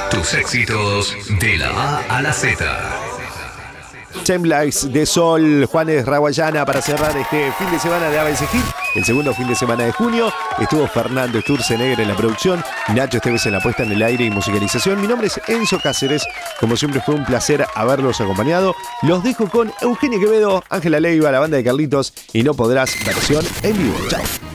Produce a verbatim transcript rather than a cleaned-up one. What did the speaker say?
Tus éxitos de la A a la Z. Chemblais de Sol, Juanes Raguayana para cerrar este fin de semana de A B C Hit. El segundo fin de semana de junio estuvo Fernando Sturzenegger en la producción, Nacho Esteves en la puesta en el aire y musicalización. Mi nombre es Enzo Cáceres, como siempre fue un placer haberlos acompañado. Los dejo con Eugenio Quevedo, Ángela Leiva, la banda de Carlitos y No Podrás versión en vivo. Chao.